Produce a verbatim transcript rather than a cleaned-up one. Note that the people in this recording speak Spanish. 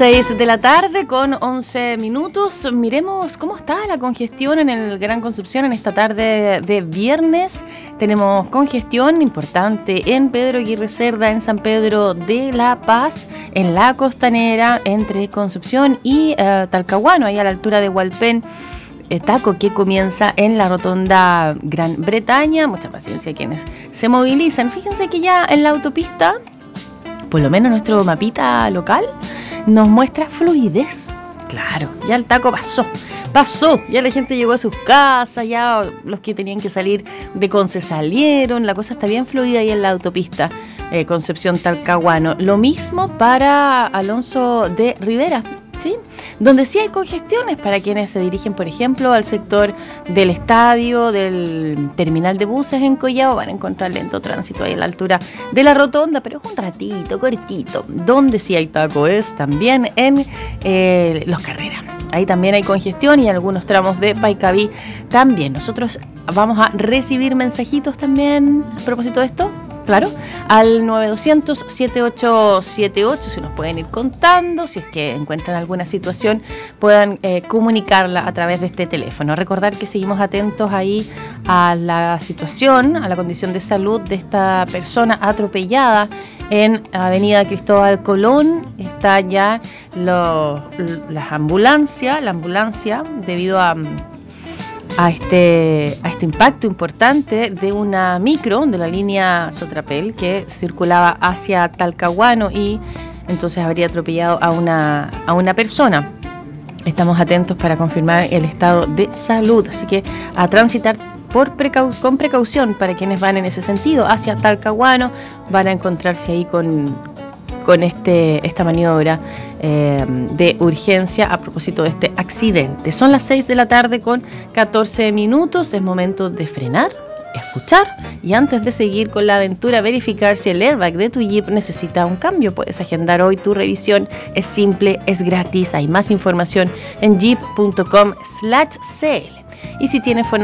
seis de la tarde con once minutos. Miremos cómo está la congestión en el Gran Concepción en esta tarde de viernes. Tenemos congestión importante en Pedro Aguirre Cerda, en San Pedro de la Paz, en la Costanera, entre Concepción y uh, Talcahuano, ahí a la altura de Hualpén. Taco que comienza en la rotonda Gran Bretaña. Mucha paciencia a quienes se movilizan. Fíjense que ya en la autopista, por lo menos nuestro mapita local, nos muestra fluidez. Claro, ya el taco pasó, pasó, ya la gente llegó a sus casas, ya los que tenían que salir de Conce salieron, la cosa está bien fluida ahí en la autopista eh, Concepción Talcahuano. Lo mismo para Alonso de Rivera, ¿sí? Donde sí hay congestiones para quienes se dirigen, por ejemplo, al sector del estadio, del terminal de buses en Collao, van a encontrar lento tránsito ahí a la altura de la rotonda, pero es un ratito, cortito. Donde sí hay taco es también en eh, Los Carreras. Ahí también hay congestión y algunos tramos de Paicaví también. Nosotros vamos a recibir mensajitos también a propósito de esto. Claro, al nueve doscientos, setenta y ocho setenta y ocho, si nos pueden ir contando, si es que encuentran alguna situación, puedan eh, comunicarla a través de este teléfono. Recordar que seguimos atentos ahí a la situación, a la condición de salud de esta persona atropellada en Avenida Cristóbal Colón. Está ya lo, las ambulancias, la ambulancia debido a... A este, a este impacto importante de una micro de la línea Sotrapel que circulaba hacia Talcahuano y entonces habría atropellado a una, a una persona. Estamos atentos para confirmar el estado de salud, así que a transitar por precau- con precaución para quienes van en ese sentido hacia Talcahuano. Van a encontrarse ahí con, con este, esta maniobra Eh, de urgencia a propósito de este accidente. Son las seis de la tarde con catorce minutos. Es momento de frenar, escuchar y antes de seguir con la aventura verificar si el airbag de tu Jeep necesita un cambio. Puedes agendar hoy tu revisión. Es simple, es gratis. Hay más información en jeep punto com slash c l. Y si tienes